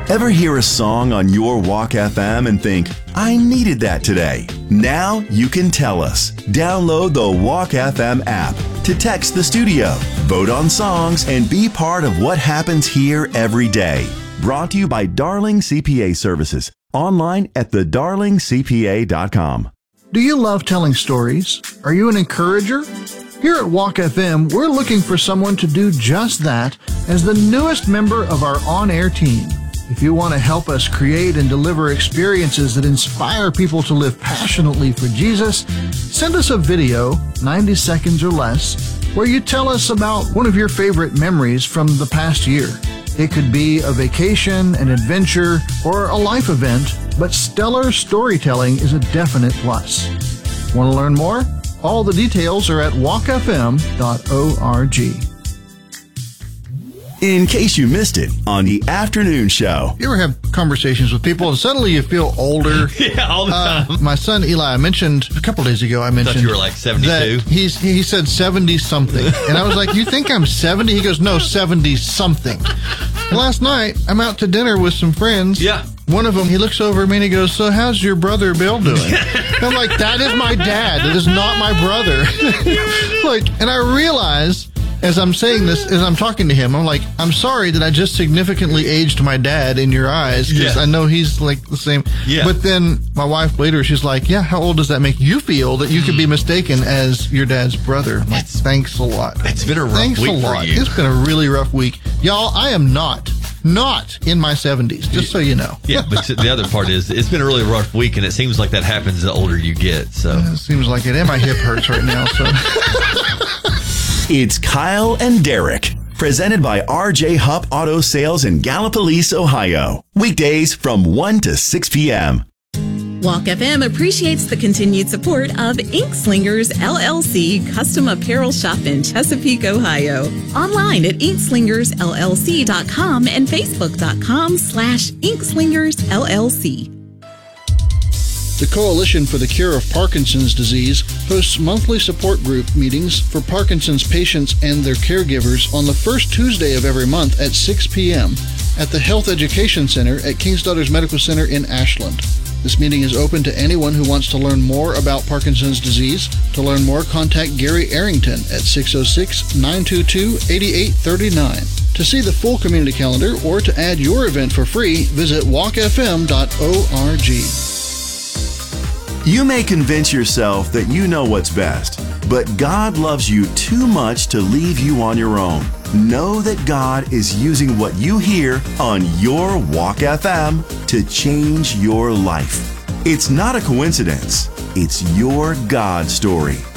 Ever hear a song on your Walk FM and think, I needed that today? Now you can tell us. Download the Walk FM app to text the studio, vote on songs, and be part of what happens here every day. Brought to you by Darling CPA Services. Online at thedarlingcpa.com. Do you love telling stories? Are you an encourager? Here at Walk FM, we're looking for someone to do just that as the newest member of our on-air team. If you want to help us create and deliver experiences that inspire people to live passionately for Jesus, send us a video, 90 seconds or less, where you tell us about one of your favorite memories from the past year. It could be a vacation, an adventure, or a life event, but stellar storytelling is a definite plus. Want to learn more? All the details are at walkfm.org. In case you missed it on the afternoon show. You ever have conversations with people and suddenly you feel older? Yeah, all the time. My son Eli, I mentioned a couple days ago, I thought you were like 72. That he said 70-something. And I was like, you think I'm 70? He goes, no, 70-something. Last night, I'm out to dinner with some friends. Yeah. One of them, he looks over at me and he goes, so how's your brother Bill doing? I'm like, that is my dad. It is not my brother. And I realize, as I'm saying this, as I'm talking to him, I'm like, I'm sorry that I just significantly aged my dad in your eyes, because I know he's like the same. Yeah. But then my wife later, she's like, yeah, how old does that make you feel that you could be mistaken as your dad's brother? I'm like, thanks a lot. It's been a rough week for you. It's been a really rough week. Y'all, I am not in my 70s, just so you know. Yeah, but the other part is it's been a really rough week, and it seems like that happens the older you get. So it seems like it, and my hip hurts right now. So it's Kyle and Derek, presented by RJ Hupp Auto Sales in Gallipolis, Ohio. Weekdays from 1 to 6 p.m. Walk FM appreciates the continued support of Ink Slingers LLC Custom Apparel Shop in Chesapeake, Ohio. Online at inkslingersllc.com and facebook.com/inkslingersllc. The Coalition for the Cure of Parkinson's Disease hosts monthly support group meetings for Parkinson's patients and their caregivers on the first Tuesday of every month at 6 p.m. at the Health Education Center at King's Daughters Medical Center in Ashland. This meeting is open to anyone who wants to learn more about Parkinson's disease. To learn more, contact Gary Arrington at 606-922-8839. To see the full community calendar or to add your event for free, visit walkfm.org. You may convince yourself that you know what's best, but God loves you too much to leave you on your own. Know that God is using what you hear on your Walk FM to change your life. It's not a coincidence. It's your God story.